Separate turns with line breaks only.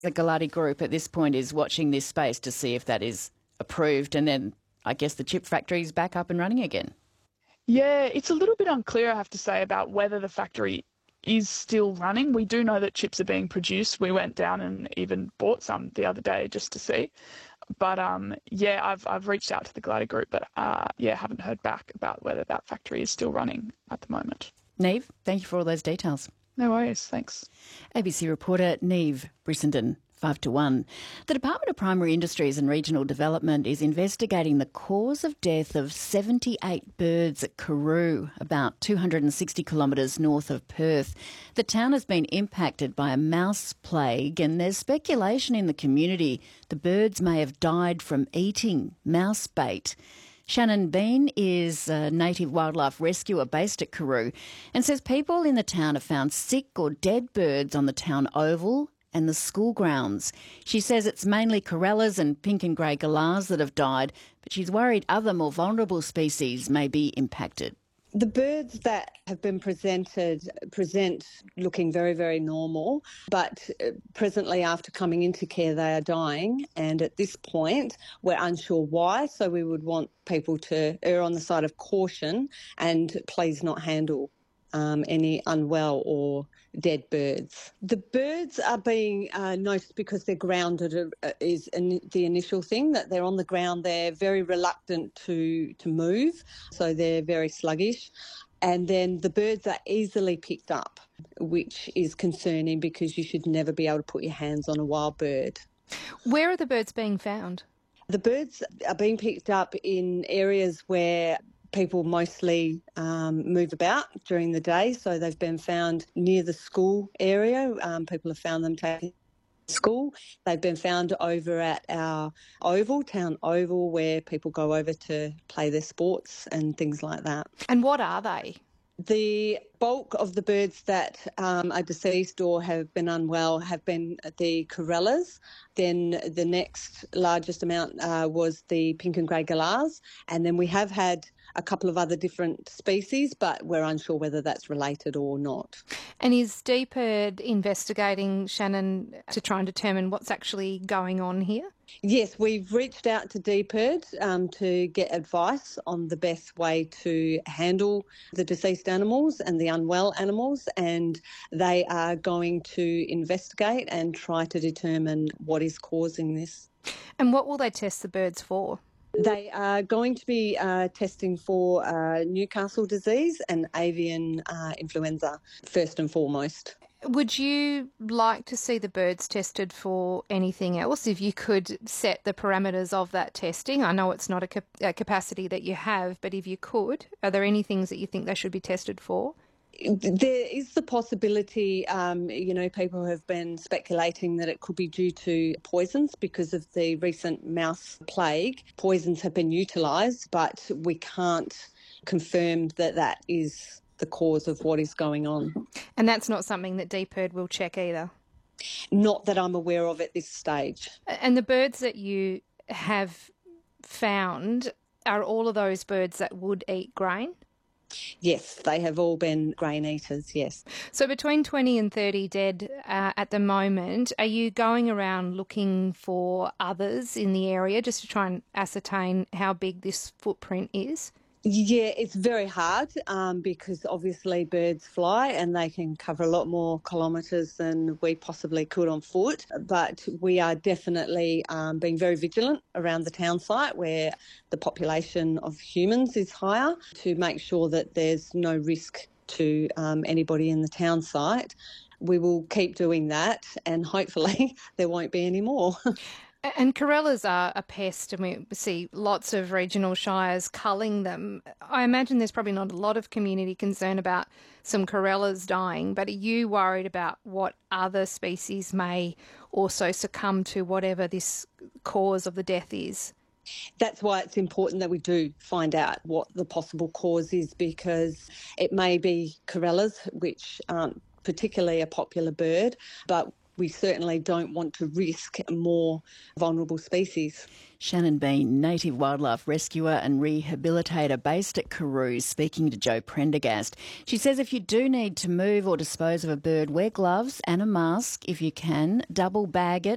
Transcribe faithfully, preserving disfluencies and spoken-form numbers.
The Galati Group at this point is watching this space to see if that is approved, and then I guess the chip factory is back up and running again.
Yeah, it's a little bit unclear, I have to say, about whether the factory is still running. We do know that chips are being produced. We went down and even bought some the other day just to see. But um, yeah, I've I've reached out to the Galati Group, but uh, yeah, haven't heard back about whether that factory is still running at the moment.
Niamh, thank you for all those details.
No worries, thanks.
A B C reporter Niamh Brissenden. Five to one. The Department of Primary Industries and Regional Development is investigating the cause of death of seventy-eight birds at Karoo, about two hundred sixty kilometres north of Perth. The town has been impacted by a mouse plague, and there's speculation in the community the birds may have died from eating mouse bait. Shannon Bean is a native wildlife rescuer based at Karoo and says people in the town have found sick or dead birds on the town oval and the school grounds. She says it's mainly corellas and pink and grey galahs that have died, but she's worried other more vulnerable species may be impacted.
The birds that have been presented present looking very, very normal, but presently after coming into care they are dying, and at this point we're unsure why, so we would want people to err on the side of caution and please not handle Um, any unwell or dead birds. The birds are being uh, noticed because they're grounded uh, is in the initial thing, that they're on the ground, they're very reluctant to, to move, so they're very sluggish. And then the birds are easily picked up, which is concerning because you should never be able to put your hands on a wild bird.
Where are the birds being found?
The birds are being picked up in areas where people mostly um, move about during the day, so they've been found near the school area. Um, people have found them taken to school. They've been found over at our oval, town oval, where people go over to play their sports and things like that.
And what are they?
The bulk of the birds that um, are deceased or have been unwell have been the corellas. Then the next largest amount uh, was the pink and grey galahs. And then we have had a couple of other different species, but we're unsure whether that's related or not.
And is D P I R D investigating, Shannon, to try and determine what's actually going on here?
Yes, we've reached out to D P I R D um, to get advice on the best way to handle the deceased animals and the unwell animals, and they are going to investigate and try to determine what is causing this.
And what will they test the birds for?
They are going to be uh, testing for uh, Newcastle disease and avian uh, influenza, first and foremost.
Would you like to see the birds tested for anything else if you could set the parameters of that testing? I know it's not a, cap- a capacity that you have, but if you could, are there any things that you think they should be tested for?
There is the possibility, um, you know, people have been speculating that it could be due to poisons because of the recent mouse plague. Poisons have been utilised, but we can't confirm that that is the cause of what is going on.
And that's not something that D P I R D will check either?
Not that I'm aware of at this stage.
And the birds that you have found, are all of those birds that would eat grain?
Yes, they have all been grain eaters, yes.
So between twenty and thirty dead uh, at the moment, are you going around looking for others in the area just to try and ascertain how big this footprint is?
Yeah, it's very hard um, because obviously birds fly and they can cover a lot more kilometres than we possibly could on foot. But we are definitely um, being very vigilant around the town site where the population of humans is higher to make sure that there's no risk to um, anybody in the town site. We will keep doing that and hopefully there won't be any more.
And corellas are a pest, and we see lots of regional shires culling them. I imagine there's probably not a lot of community concern about some corellas dying, but are you worried about what other species may also succumb to whatever this cause of the death is?
That's why it's important that we do find out what the possible cause is, because it may be corellas, which aren't particularly a popular bird, but we certainly don't want to risk more vulnerable species.
Shannon Bean, native wildlife rescuer and rehabilitator based at Karoo, speaking to Joe Prendergast. She says if you do need to move or dispose of a bird, wear gloves and a mask if you can, double bag it